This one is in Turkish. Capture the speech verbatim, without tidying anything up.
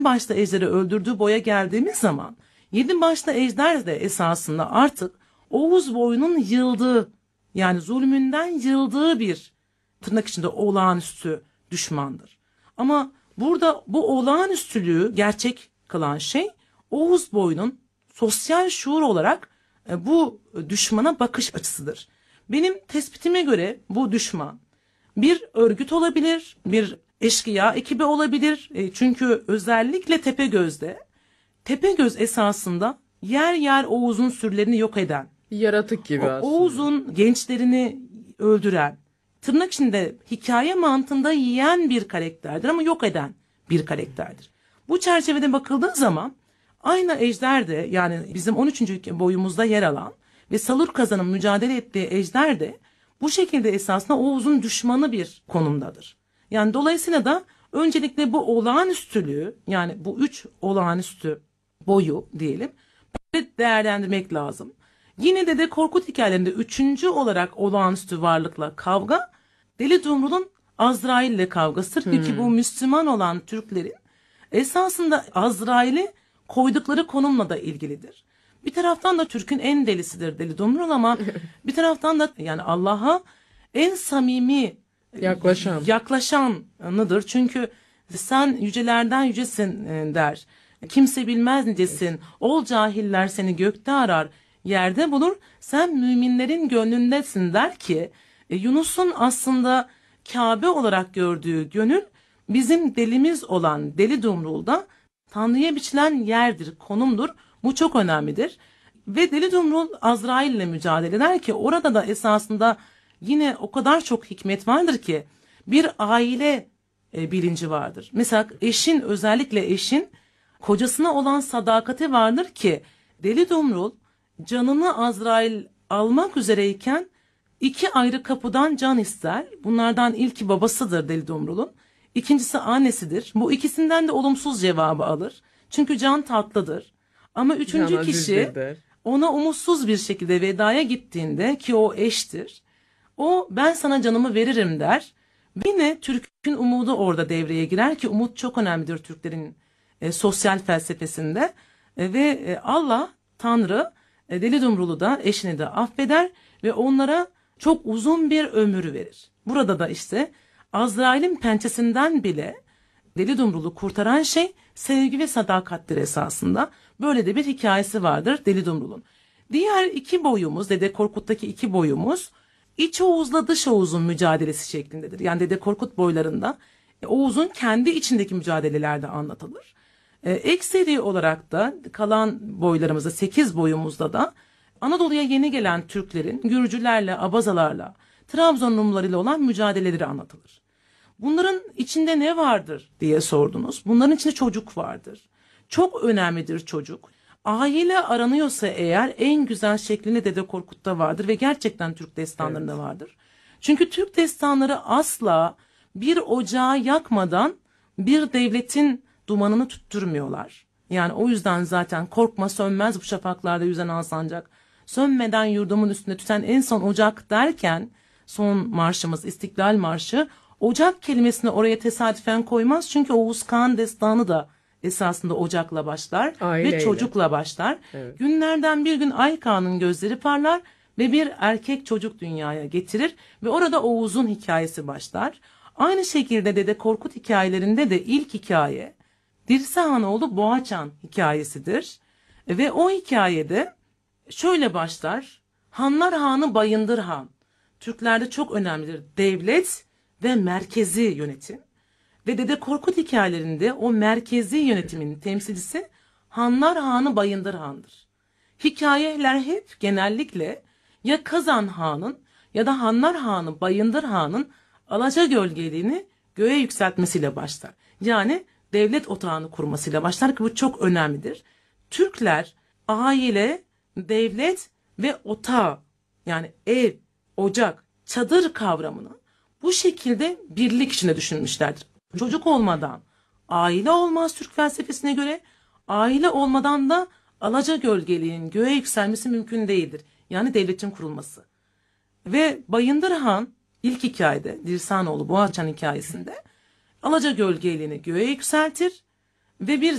başta ejderi öldürdüğü boya geldiğimiz zaman yedi başta ejder de esasında artık Oğuz boyunun yıldığı, yani zulmünden yıldığı bir tırnak içinde olağanüstü düşmandır. Ama burada bu olağanüstülüğü gerçek kılan şey Oğuz boyunun sosyal şuur olarak e, bu düşmana bakış açısıdır. Benim tespitime göre bu düşman bir örgüt olabilir, bir eşkıya ekibi olabilir. E, çünkü özellikle Tepegöz'de, Tepegöz esasında yer yer Oğuz'un sürülerini yok eden, yaratık gibi aslında. Oğuz'un gençlerini öldüren, tırnak içinde hikaye mantığında yiyen bir karakterdir ama yok eden bir karakterdir. Bu çerçevede bakıldığı zaman aynı ejder de, yani bizim on üçüncü boyumuzda yer alan ve Salurkazan'ın mücadele ettiği ejder de bu şekilde esasında Oğuz'un düşmanı bir konumdadır. Yani dolayısıyla da öncelikle bu olağanüstülüğü, yani bu üç olağanüstü boyu diyelim, böyle değerlendirmek lazım. Yine Dede Korkut hikayelerinde üçüncü olarak olağanüstü varlıkla kavga, Deli Dumrul'un Azrail'le kavgasıdır. Hmm. Ki bu Müslüman olan Türklerin esasında Azrail'i koydukları konumla da ilgilidir. Bir taraftan da Türk'ün en delisidir Deli Dumrul ama bir taraftan da yani Allah'a en samimi yaklaşan yaklaşanıdır. Çünkü sen yücelerden yücesin der. Kimse bilmez nicesin. Ol cahiller seni gökte arar, yerde bulur. Sen müminlerin gönlündesin der ki e, Yunus'un aslında Kabe olarak gördüğü gönül bizim delimiz olan Deli Dumrul'da Tanrı'ya biçilen yerdir, konumdur. Bu çok önemlidir. Ve Deli Dumrul Azrail ile mücadele eder ki orada da esasında yine o kadar çok hikmet vardır ki bir aile e, bilinci vardır. Mesela eşin, özellikle eşin kocasına olan sadakati vardır ki Deli Dumrul canını Azrail almak üzereyken iki ayrı kapıdan can ister. Bunlardan ilki babasıdır Deli Dumrul'un. İkincisi annesidir. Bu ikisinden de olumsuz cevabı alır. Çünkü can tatlıdır. Ama üçüncü can kişi ona umutsuz bir şekilde vedaya gittiğinde, ki o eştir, o ben sana canımı veririm der. Yine Türk'ün umudu orada devreye girer ki umut çok önemlidir Türklerin e, sosyal felsefesinde. E, ve e, Allah, Tanrı e, Deli Dumrul'u da eşini de affeder ve onlara çok uzun bir ömür verir. Burada da işte Azrail'in pençesinden bile Deli Dumrul'u kurtaran şey sevgi ve sadakattir esasında. Böyle de bir hikayesi vardır Deli Dumrul'un. Diğer iki boyumuz, Dede Korkut'taki iki boyumuz İç Oğuz'la Dış Oğuz'un mücadelesi şeklindedir. Yani Dede Korkut boylarında Oğuz'un kendi içindeki mücadeleler de anlatılır. Ee, ekseri olarak da kalan boylarımızda, sekiz boyumuzda da Anadolu'ya yeni gelen Türklerin Gürcülerle, Abazalarla, Trabzon Rumlarıyla olan mücadeleleri anlatılır. Bunların içinde ne vardır diye sordunuz. Bunların içinde çocuk vardır. Çok önemlidir çocuk. Aile aranıyorsa eğer en güzel şeklinde Dede Korkut'ta vardır ve gerçekten Türk destanlarında evet. vardır. Çünkü Türk destanları asla bir ocağı yakmadan bir devletin dumanını tutturmuyorlar. Yani o yüzden zaten korkma sönmez bu şafaklarda yüzen alsancak. Sönmeden yurdumun üstünde tüten en son ocak derken son marşımız İstiklal Marşı ocak kelimesini oraya tesadüfen koymaz. Çünkü Oğuz Kağan destanı da esasında ocakla başlar Aileyle. ve çocukla başlar. Evet. Günlerden bir gün Ay Kağan'ın gözleri parlar ve bir erkek çocuk dünyaya getirir ve orada Oğuz'un hikayesi başlar. Aynı şekilde Dede Korkut hikayelerinde de ilk hikaye Dirsehanoğlu Boğaçan hikayesidir. Ve o hikayede şöyle başlar. Hanlar Hanı Bayındır Han. Türklerde çok önemlidir. Devlet ve merkezi yönetim. Ve Dede Korkut hikayelerinde o merkezi yönetimin temsilcisi Hanlar Hanı Bayındır Han'dır. Hikayeler hep genellikle ya Kazan Han'ın ya da Hanlar Hanı Bayındır Han'ın alaca gölgeliğini göğe yükseltmesiyle başlar. Yani devlet otağını kurmasıyla başlar ki bu çok önemlidir. Türkler aile, devlet ve otağı, yani ev, ocak, çadır kavramını bu şekilde birlik içinde düşünmüşlerdir. Çocuk olmadan aile olmaz Türk felsefesine göre. Aile olmadan da alaca gölgeliğin göğe yükselmesi mümkün değildir. Yani devletin kurulması. Ve Bayındır Han ilk hikayede Dirsanoğlu Boğaçan hikayesinde alaca gölgeliğini göğe yükseltir ve bir